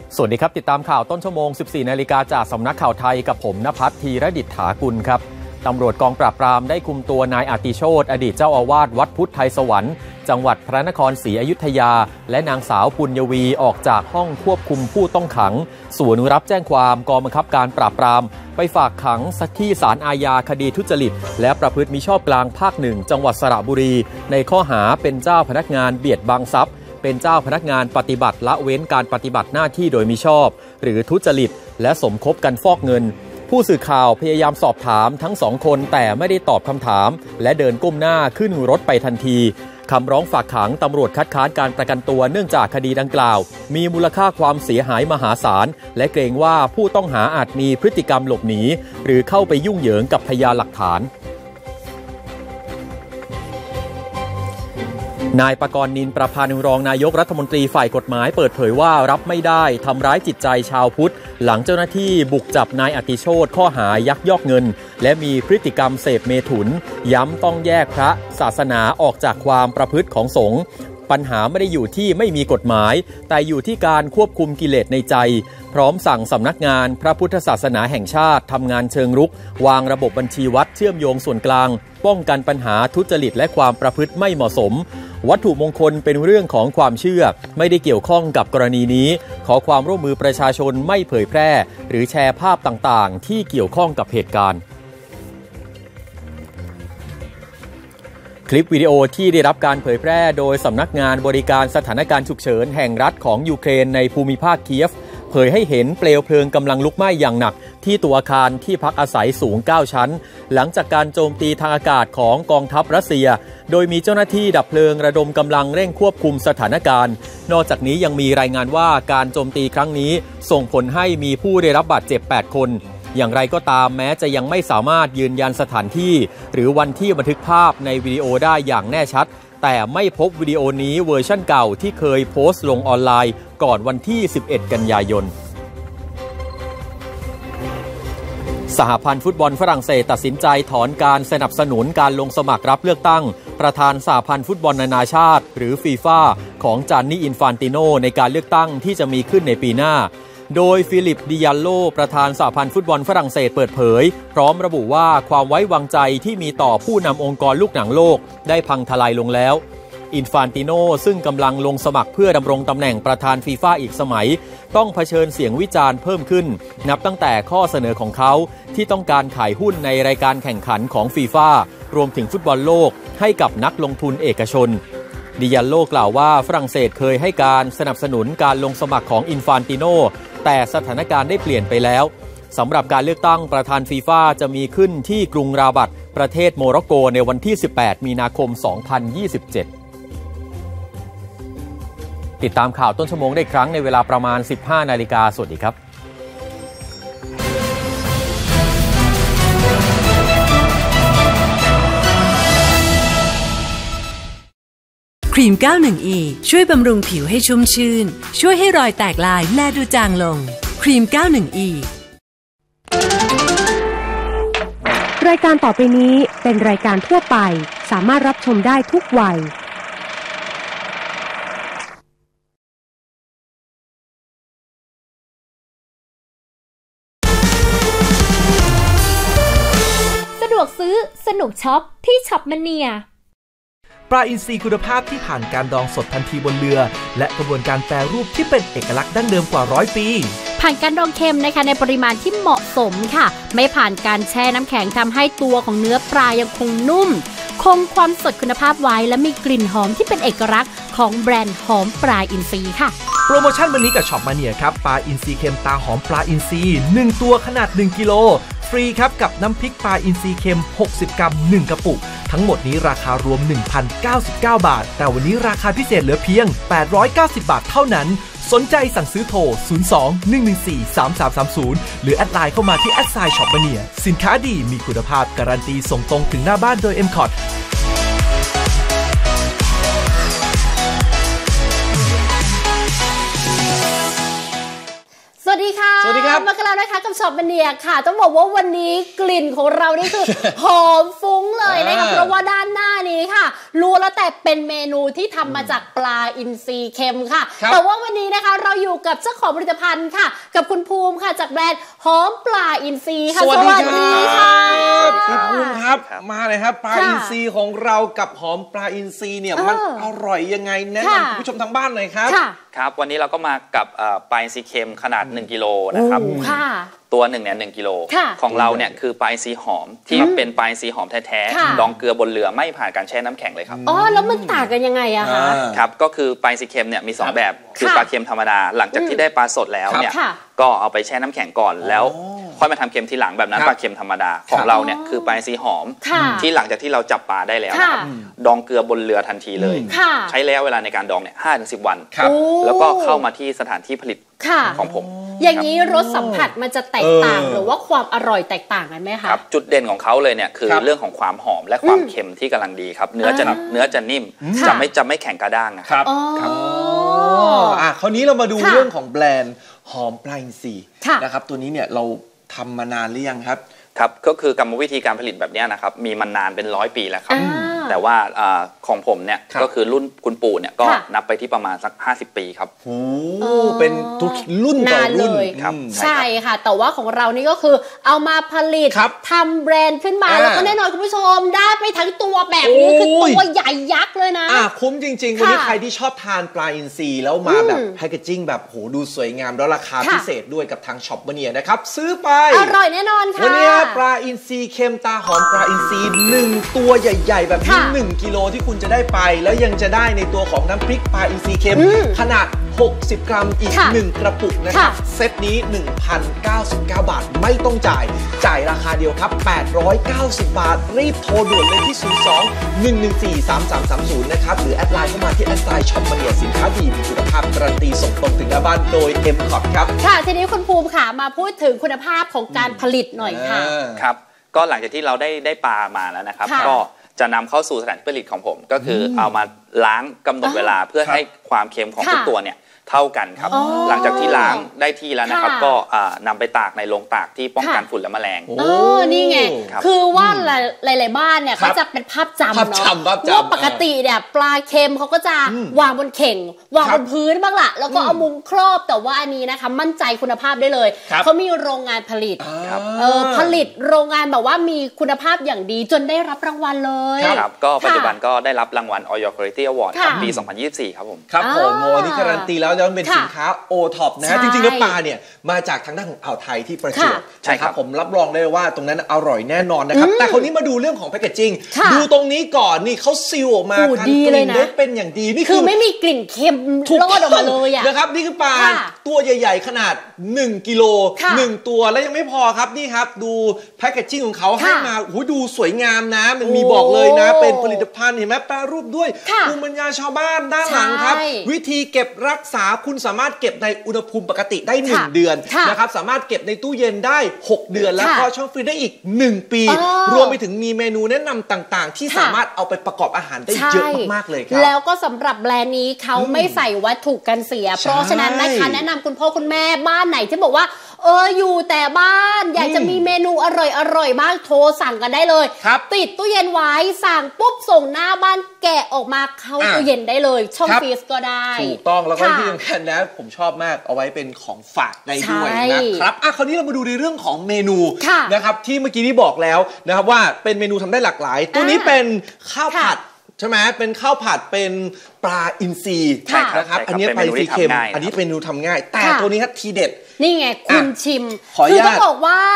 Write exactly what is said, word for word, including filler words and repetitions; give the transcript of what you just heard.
สวัสดีครับติดตามข่าวต้นชั่วโมง สิบสี่นาฬิกาจากสำนักข่าวไทยกับผมณภัทร ธีรดิษฐากุลครับตำรวจกองปราบปรามได้คุมตัวนายอติโชติอดีตเจ้าอาวาสวัดพุทธไทยสวรรค์จังหวัดพระนครศรีอยุธยาและนางสาวปุญญวีออกจากห้องควบคุมผู้ต้องขังศูนย์รับแจ้งความกองบังคับการปราบปรามไปฝากขังที่ศาลอาญาคดีทุจริตและประพฤติมิชอบกลางภาคหนึ่งจังหวัดสระบุรีในข้อหาเป็นเจ้าพนักงานเบียดบังทรัพย์เป็นเจ้าพนักงานปฏิบัติละเว้นการปฏิบัติหน้าที่โดยมิชอบหรือทุจริตและสมคบกันฟอกเงินผู้สื่อข่าวพยายามสอบถามทั้งสองคนแต่ไม่ได้ตอบคำถามและเดินก้มหน้าขึ้นรถไปทันทีคำร้องฝากขังตำรวจคัดค้านการประกันตัวเนื่องจากคดีดังกล่าวมีมูลค่าความเสียหายมหาศาลและเกรงว่าผู้ต้องหาอาจมีพฤติกรรมหลบหนีหรือเข้าไปยุ่งเหยิงกับพยานหลักฐานนายปกรณ์นินประภานุรองนายกรัฐมนตรีฝ่ายกฎหมายเปิดเผยว่ารับไม่ได้ทำร้ายจิตใจชาวพุทธหลังเจ้าหน้าที่บุกจับนายอติโชติข้อหายักยอกเงินและมีพฤติกรรมเสพเมถุนย้ำต้องแยกพระศาสนาออกจากความประพฤติของสงฆ์ปัญหาไม่ได้อยู่ที่ไม่มีกฎหมายแต่อยู่ที่การควบคุมกิเลสในใจพร้อมสั่งสำนักงานพระพุทธศาสนาแห่งชาติทำงานเชิงรุกวางระบบบัญชีวัดเชื่อมโยงส่วนกลางป้องกันปัญหาทุจริตและความประพฤติไม่เหมาะสมวัตถุมงคลเป็นเรื่องของความเชื่อไม่ได้เกี่ยวข้องกับกรณีนี้ขอความร่วมมือประชาชนไม่เผยแพร่หรือแชร์ภาพต่างๆที่เกี่ยวข้องกับเหตุการณ์คลิปวิดีโอที่ได้รับการเผยแพร่โดยสำนักงานบริการสถานการณ์ฉุกเฉินแห่งรัฐของยูเครนในภูมิภาคเคียฟเผยให้เห็นเปลวเพลิงกำลังลุกไหม้อย่างหนักที่ตัวอาคารที่พักอาศัยสูงเก้าชั้นหลังจากการโจมตีทางอากาศของกองทัพรัสเซียโดยมีเจ้าหน้าที่ดับเพลิงระดมกำลังเร่งควบคุมสถานการณ์นอกจากนี้ยังมีรายงานว่าการโจมตีครั้งนี้ส่งผลให้มีผู้ได้รับบาดเจ็บแปดคนอย่างไรก็ตามแม้จะยังไม่สามารถยืนยันสถานที่หรือวันที่บันทึกภาพในวิดีโอได้อย่างแน่ชัดแต่ไม่พบวิดีโอนี้เวอร์ชั่นเก่าที่เคยโพสต์ลงออนไลน์ก่อนวันที่สิบเอ็ดกันยายนสหพันธ์ฟุตบอลฝรั่งเศสตัดสินใจถอนการสนับสนุนการลงสมัครรับเลือกตั้งประธานสหพันธ์ฟุตบอลนานาชาติหรือฟีฟ่าของจานนี่อินฟานติโนในการเลือกตั้งที่จะมีขึ้นในปีหน้าโดยฟิลิปดิยัลโลประธานสหพันธ์ฟุตบอลฝรั่งเศสเปิดเผยพร้อมระบุว่าความไว้วางใจที่มีต่อผู้นำองค์กรลูกหนังโลกได้พังทลายลงแล้วอินฟานติโนซึ่งกำลังลงสมัครเพื่อดำรงตำแหน่งประธานฟีฟ่าอีกสมัยต้องเผชิญเสียงวิจารณ์เพิ่มขึ้นนับตั้งแต่ข้อเสนอของเขาที่ต้องการขายหุ้นในรายการแข่งขันของฟีฟ่ารวมถึงฟุตบอลโลกให้กับนักลงทุนเอกชนดิยัลโลกล่าวว่าฝรั่งเศสเคยให้การสนับสนุนการลงสมัครของอินฟานติโนแต่สถานการณ์ได้เปลี่ยนไปแล้วสำหรับการเลือกตั้งประธานฟีฟ่าจะมีขึ้นที่กรุงราบัตประเทศโมร็อกโกในวันที่สิบแปดมีนาคมสองพันยี่สิบเจ็ดติดตามข่าวต้นชั่วโมงได้ครั้งในเวลาประมาณ สิบห้านาฬิกาสวัสดีครับครีม เก้าสิบเอ็ด อี ช่วยบำรุงผิวให้ชุ่มชื่นช่วยให้รอยแตกลายแลดูจางลงครีม เก้าสิบเอ็ด อีรายการต่อไปนี้เป็นรายการทั่วไปสามารถรับชมได้ทุกวัยสะดวกซื้อสนุกช็อปที่ช็อปมเนียปลาอินทรีย์คุณภาพที่ผ่านการดองสดทันทีบนเรือและกระบวนการแปรรูปที่เป็นเอกลักษณ์ดั้งเดิมกว่าร้อยปีผ่านการดองเค็มนะคะในปริมาณที่เหมาะสมค่ะไม่ผ่านการแช่น้ำแข็งทำให้ตัวของเนื้อปลายังคงนุ่มคงความสดคุณภาพไว้และมีกลิ่นหอมที่เป็นเอกลักษณ์ของแบรนด์หอมปลาอินทรีย์ค่ะโปรโมชั่นวันนี้กับช็อปมาเนียครับปลาอินทรีย์เค็มตาหอมปลาอินทรีย์หนึ่งตัวขนาดหนึ่งกิโลฟรีครับกับน้ำพริกปลาอินทรีย์เค็มหกสิบกรัมหนึ่งกระปุกทั้งหมดนี้ราคารวม หนึ่งพันเก้าสิบเก้า บาทแต่วันนี้ราคาพิเศษเหลือเพียงแปดร้อยเก้าสิบบาทเท่านั้นสนใจสั่งซื้อโทรศูนย์ สอง หนึ่ง หนึ่ง สี่ สาม สาม สาม ศูนย์หรือแอดไลน์เข้ามาที่แอดไซน์ช็อปมาเนียสินค้าดีมีคุณภาพการันตีส่งตรงถึงหน้าบ้านโดย เอ็ม คอทสวัสดีค่ะสวัสดีครับมากันแล้วนะคะกับช็อปมันเนียค่ะต้องบอกว่าวันนี้กลิ่นของเรานี่คือ หอมฟุ้งเลยนะคะเพราะว่าด้านหน้านี้ค่ะรู้แล้วแต่เป็นเมนูที่ทำมาจากปลาอินทรีเค็มค่ะแต่ว่าวันนี้นะคะเราอยู่กับเจ้าของผลิตภัณฑ์ค่ะกับคุณภูมิค่ะจากแบรนด์หอมปลาอินทรีค่ะสวัสดีค่ะคุณภูมิครับมาเลยครับปลาอินทรีของเรากับหอมปลาอินทรีเนี่ยมันอร่อยยังไงแนะนำคุณผู้ชมทางบ้านหน่อยครับครับวันนี้เราก็มากับปลาอินทรีเค็มขนาดหนึ่งกิโลนะครับตัวหนึ่งเนี่ยหนึ่งกิโลของเราเนี่ยคือปลาอินทรีหอมที่เป็นปลาอินทรีหอมแท้ๆดองเกลือบนเรือไม่ผ่านการแช่น้ำแข็งเลยครับอ๋อแล้วมันต่างกันยังไงอะคะครับก็คือปลาอินทรีเค็มเนี่ยมีสองแบบคือปลาเค็มธรรมดาหลังจากที่ได้ปลาสดแล้วเนี่ยก็เอาไปแช่น้ำแข็งก่อนแล้วค่อยมาทำเค็มทีหลังแบบนั้นปลาเค็มธรรมดาของเราเนี่ยคือปลาอินทรีหอมที่หลังจากที่เราจับปลาได้แล้วนะครับดองเกลือบนเรือทันทีเลยใช้ระยะเวลาในการดองเนี่ยห้าถึงสิบวันแล้วก็เข้ามาที่สถานที่ผลิตของผมอย่างนี้รสสัมผัสมันจะแตกต่างหรือว่าความอร่อยแตกต่างกันไหมคะครับจุดเด่นของเขาเลยเนี่ยคือเรื่องของความหอมและความเค็มที่กำลังดีครับเนื้อจะเนื้อจะนิ่มจะไม่จะไม่แข็งกระด้างนะครับครับอ่าคราวนี้เรามาดูเรื่องของแบรนด์หอมปลาอินทรีนะครับตัวนี้เนี่ยเราทำมานานหรือยังครับครับก็คือกรรมวิธีการผลิตแบบนี้นะครับมีมานานเป็นร้อยปีแล้วครับแต่ว่าของผมเนี่ยก็คือรุ่นคุณปู่เนี่ยก็นับไปที่ประมาณสักห้าสิบปีครับโอ้เป็นทุกรุ่นต่อรุ่นครับใช่ค่ะแต่ว่าของเรานี่ก็คือเอามาผลิตทำแบรนด์ขึ้นมาแล้วก็แน่นอนคุณผู้ชมได้ไปทั้งตัวแบบนี้คือตัวใหญ่ยักษ์เลยนะอ่ะคุ้มจริงๆวันนี้ใครที่ชอบทานปลาอินทรีแล้วมาแบบแพคเกจจิ้งแบบโหดูสวยงามแล้วราคาพิเศษด้วยกับทางช็อปเนียนะครับซื้อไปอร่อยแน่นอนค่ะวันนี้ปลาอินทรีเค็มตาหอมปลาอินทรีหนึ่งตัวใหญ่ๆแบบนี้หนึ่งกิโลที่คุณจะได้ไปแล้วยังจะได้ในตัวของน้ำพริกปลาอินทรีเค็มขนาดหกสิบกรัมอีกหนึ่งกระปุกนะครับเซตนี้ หนึ่งพันเก้าสิบเก้า บาทไม่ต้องจ่ายจ่ายราคาเดียวครับแปดร้อยเก้าสิบบาทรีบโทรด่วนเลยที่ศูนย์ สอง หนึ่ง หนึ่ง สี่ สาม สาม สาม ศูนย์นะครับหรือแอดไลน์เข้ามาที่แอดไลน์ช็อปมาเนียสินค้าดีมีคุณภาพการันตีส่งตรงถึงหน้าบ้านโดย เอ็ม คอร์ ครับค่ะทีนี้คุณภูมิค่ะมาพูดถึงคุณภาพของการผลิตหน่อยค่ะครับก็หลังจากที่เราได้ได้ปลามาแล้วนะครับก็จะนำเข้าสู่สถานที่ผลิตของผมก็คือเอามาล้างกำหนดเวลาเพื่อให้ความเค็มของทุกตัวเนี่ยเท่ากันครับหลังจากที่ล้างได้ที่แล้วนะครับก็นำไปตากในโรงตากที่ป้องกันฝุ่นและแมลงโอ้นี่ไงคือว่าหลายๆบ้านเนี่ยเขาจะเป็นภาพจำเนาะว่าปกติเนี่ยปลาเค็มเขาก็จะวางบนเข่งวางบนพื้นบ้างล่ะแล้วก็เอามุ้งครอบแต่ว่าอันนี้นะคะมั่นใจคุณภาพได้เลยเขามีโรงงานผลิตผลิตโรงงานแบบว่ามีคุณภาพอย่างดีจนได้รับรางวัลเลยครับก็ปัจจุบันก็ได้รับรางวัล Oil Quality Award ปีสองพันยี่สิบสี่ครับผมครับผมโมนี่การันตีแล้วจะเป็นสินค้าโอท็อปนะฮะจริงๆแล้วปลาเนี่ยมาจากทางด้านของอ่าวไทยที่ประจวบใช่ครับผมรับรองได้ว่าตรงนั้นอร่อยแน่นอนนะครับแต่คราวนี้มาดูเรื่องของแพคเกจจิ้งดูตรงนี้ก่อนนี่เขาซีลออกมาการกลิ่นได้เป็นอย่างดีนี่คือไม่มีกลิ่นเค็มรอดออกมาเลยอะนะครับนี่คือปลาตัวใหญ่ๆขนาดหนึ่งกิโลหนึ่งตัวแล้วยังไม่พอครับนี่ครับดูแพคเกจจิ้งของเขาให้มาโอ้โหดูสวยงามนะมันมีบอกเลยนะเป็นผลิตภัณฑ์เห็นไหมแปรรูปด้วยภูมิปัญญาชาวบ้านด้านหลังครับวิธีเก็บรักษาคุณสามารถเก็บในอุณหภูมิปกติได้หนึ่งเดือนนะครับสามารถเก็บในตู้เย็นได้หกเดือนแล้วก็ช่องฟรีซได้อีกหนึ่งปีรวมไปถึงมีเมนูแนะนำต่างๆที่สามารถเอาไปประกอบอาหารได้เยอะมากๆเลยครับแล้วก็สำหรับแบรนด์นี้เขาไม่ใส่วัตถุกันเสียเพราะฉะนั้นนะคะแนะนำคุณพ่อคุณแม่บ้านไหนที่บอกว่าเอออยู่แต่บ้านอยากจะมีเมนูอร่อยอร่อยบ้างโทรสั่งกันได้เลยติดตู้เย็นไว้สั่งปุ๊บส่งหน้าบ้านแกะออกมาเข้าตู้เย็นได้เลยช่องฟรีซก็ได้ถูกต้องแล้วก็ที่สำคัญนะผมชอบมากเอาไว้เป็นของฝากได้ด้วยนะครับอ่ะคราวนี้เรามาดูในเรื่องของเมนูนะครับที่เมื่อกี้ที่บอกแล้วนะครับว่าเป็นเมนูทำได้หลากหลายตัวนี้เป็นข้าวผัดใช่ไหมเป็นข้าวผัดเป็นปลาอินทรีนะครับอันนี้ปลาอินทรีเค็มอันนี้เป็นเมนูทำง่ายแต่ตัวนี้ครับทีเด็ดนี่ไงคุณชิมคือต้องบอกว่า